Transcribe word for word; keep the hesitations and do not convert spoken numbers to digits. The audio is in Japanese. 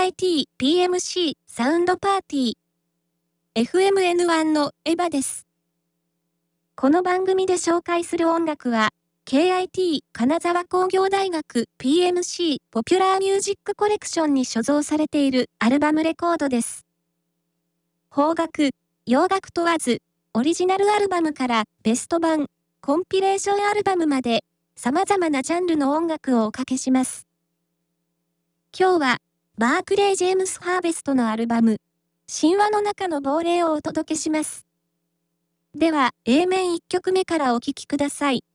アイティー ピーエムシー サウンドパーティー。エフエムエヌワン のエヴァです。この番組で紹介する音楽は、ケーアイティー 金沢工業大学 ピーエムシー ポピュラーミュージックコレクションに所蔵されているアルバムレコードです。邦楽、洋楽問わず、オリジナルアルバムからベスト版、コンピレーションアルバムまで、様々なジャンルの音楽をおかけします。今日は、バークレー・ジェームス・ハーベストのアルバム、神話の中の亡霊をお届けします。では、エー 面いっきょくめからお聴きください。